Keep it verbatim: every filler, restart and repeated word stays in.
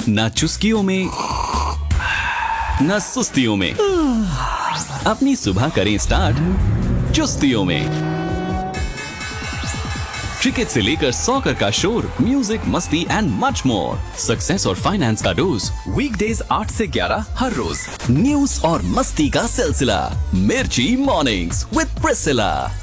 ना चुस्कियों में ना सुस्तियों में, अपनी सुबह करें स्टार्ट चुस्तियों में। क्रिकेट से लेकर सॉकर का शोर, म्यूजिक, मस्ती एंड मच मोर। सक्सेस और फाइनेंस का डोज, वीकडेज आठ से ग्यारह हर रोज। न्यूज और मस्ती का सिलसिला, मिर्ची मॉर्निंग्स विद प्रिसिला।